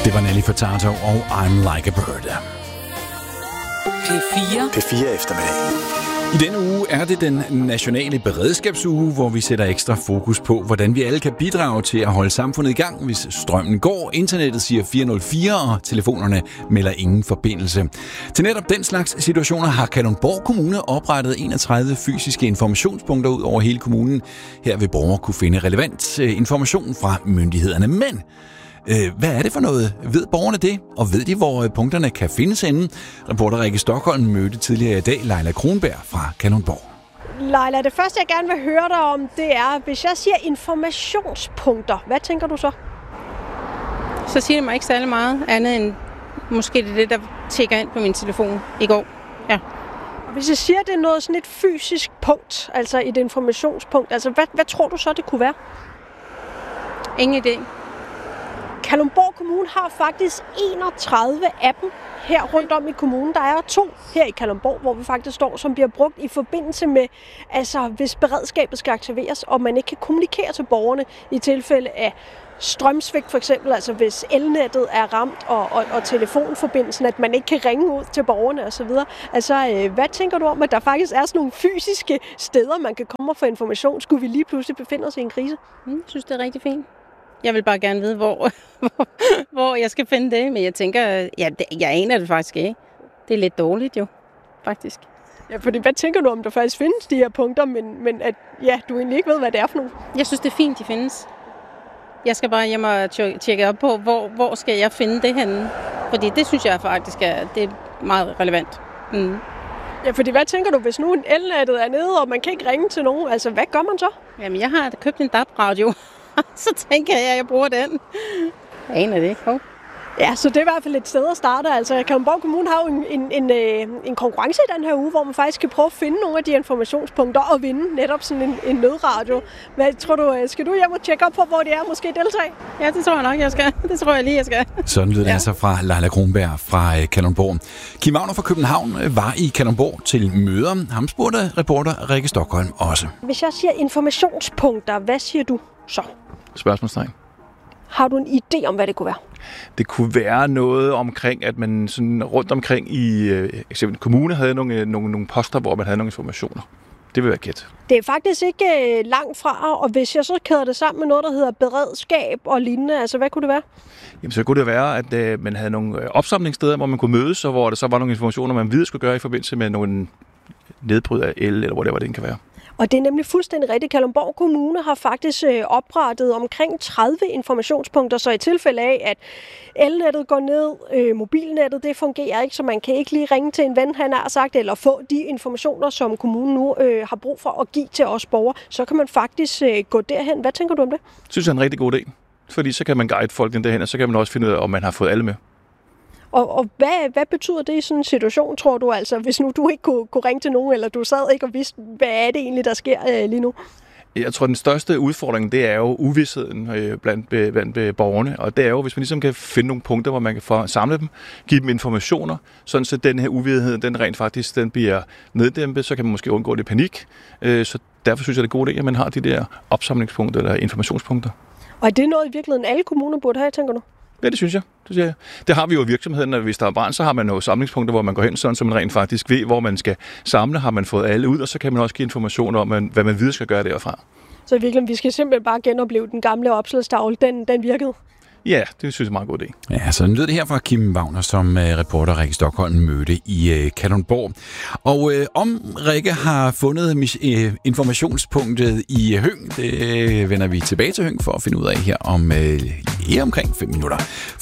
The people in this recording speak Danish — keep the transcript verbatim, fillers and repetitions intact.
Det var Nelly Furtado og I'm Like a Bird. P fire. P fire eftermiddag. I denne uge er det den nationale beredskabsuge, hvor vi sætter ekstra fokus på, hvordan vi alle kan bidrage til at holde samfundet i gang, hvis strømmen går, internettet siger fire nul fire, og telefonerne melder ingen forbindelse. Til netop den slags situationer har Kalundborg Kommune oprettet enogtredive fysiske informationspunkter ud over hele kommunen. Her vil borgere kunne finde relevant information fra myndighederne. Men hvad er det for noget? Ved borgerne det? Og ved de, hvor punkterne kan findes henne? Reporter Rikke Stockholm mødte tidligere i dag Leila Kronberg fra Kalundborg. Leila, det første jeg gerne vil høre dig om, det er, hvis jeg siger informationspunkter, hvad tænker du så? Så siger det mig ikke særlig meget andet end måske det, det der tikker ind på min telefon i går. Ja. Og hvis jeg siger, det er noget sådan et fysisk punkt, altså et informationspunkt, altså hvad, hvad tror du så, det kunne være? Ingen idé. Kalundborg Kommune har faktisk enogtredive af dem her rundt om i kommunen. Der er to her i Kalundborg, hvor vi faktisk står, som bliver brugt i forbindelse med, altså hvis beredskabet skal aktiveres, og man ikke kan kommunikere til borgerne i tilfælde af strømsvigt for eksempel, altså hvis elnettet er ramt og, og, og telefonforbindelsen, at man ikke kan ringe ud til borgerne osv. Altså, øh, hvad tænker du om, at der faktisk er sådan nogle fysiske steder, man kan komme og få information? Skulle vi lige pludselig befinde os i en krise? Jeg synes, det er rigtig fint. Jeg vil bare gerne vide, hvor, hvor, hvor jeg skal finde det, men jeg tænker, ja, det, jeg aner det faktisk ikke. Det er lidt dårligt jo, faktisk. Ja, fordi hvad tænker du om, der faktisk findes de her punkter, men, men at ja, du egentlig ikke ved, hvad det er for nogle? Jeg synes, det er fint, de findes. Jeg skal bare hjem og tjekke op på, hvor, hvor skal jeg finde det henne. Fordi det synes jeg faktisk er, det er meget relevant. Mm. Ja, fordi hvad tænker du, hvis nu elnettet er nede, og man kan ikke ringe til nogen, altså hvad gør man så? Jamen, jeg har købt en D A B-radio. Så tænker jeg, at jeg bruger den. Jeg aner det ikke. Oh. Ja, så det er i hvert fald et sted at starte. Altså, Kalundborg Kommune har jo en, en, en, en konkurrence i den her uge, hvor man faktisk kan prøve at finde nogle af de informationspunkter og vinde netop sådan en, en nødradio. Hvad tror du, skal du hjem og tjekke op på, hvor de er, måske deltage? Ja, det tror jeg nok, jeg skal. Det tror jeg lige, jeg skal. Sådan lyder det ja. altså fra Leila Kronberg fra Kalundborg. Kim Wagner fra København var i Kalundborg til møder. Ham spurgte reporter Rikke Stockholm også. Hvis jeg siger informationspunkter, hvad siger du så? Spørgsmålstegn. Har du en idé om, hvad det kunne være? Det kunne være noget omkring, at man sådan rundt omkring i øh, eksempel kommune havde nogle, nogle, nogle poster, hvor man havde nogle informationer. Det vil være gæt. Det er faktisk ikke øh, langt fra, og hvis jeg så kæder det sammen med noget, der hedder beredskab og lignende, altså hvad kunne det være? Jamen så kunne det være, at øh, man havde nogle øh, opsamlingssteder, hvor man kunne mødes, og hvor der så var nogle informationer, man videre skulle gøre i forbindelse med nogle nedbrud af el, eller hvor det var, det kan være. Og det er nemlig fuldstændig rigtigt. Kalundborg Kommune har faktisk øh, oprettet omkring tredive informationspunkter, så i tilfælde af, at elnettet går ned, øh, mobilnettet, det fungerer ikke, så man kan ikke lige ringe til en ven, han har sagt, eller få de informationer, som kommunen nu øh, har brug for at give til os borgere, så kan man faktisk øh, gå derhen. Hvad tænker du om det? Jeg synes, det er en rigtig god idé, fordi så kan man guide folk derhen, og så kan man også finde ud af, om man har fået alle med. Og, og hvad, hvad betyder det i sådan en situation, tror du, altså, hvis nu du ikke kunne, kunne ringe til nogen, eller du sad ikke og vidste, hvad er det egentlig, der sker øh, lige nu? Jeg tror, den største udfordring, det er jo uvidsheden øh, blandt, blandt borgerne, og det er jo, hvis man ligesom kan finde nogle punkter, hvor man kan få samle dem, give dem informationer, sådan så den her uvidenhed, den rent faktisk den bliver neddæmpet, så kan man måske undgå det panik. Øh, så derfor synes jeg, det er god idé, at man har de der opsamlingspunkter eller informationspunkter. Og er det noget i virkeligheden, alle kommuner burde have, tænker du? Ja, det synes jeg. Det, synes jeg. Det har vi jo i virksomheden, at hvis der er brand, så har man nogle samlingspunkter, hvor man går hen, sådan så man rent faktisk ved, hvor man skal samle. Har man fået alle ud, og så kan man også give information om, hvad man videre skal gøre derfra. Så i virkeligheden, vi skal simpelthen bare genopleve den gamle opslagstavle. Den, den virkede? Ja, det synes jeg er meget god idé. Ja, så lyder det her fra Kim Wagner, som uh, reporter Rikke Stockholm mødte i uh, Kalundborg. Og uh, om Rikke har fundet uh, informationspunktet i Høng, det uh, vender vi tilbage til Høng for at finde ud af her om uh, her omkring fem minutter.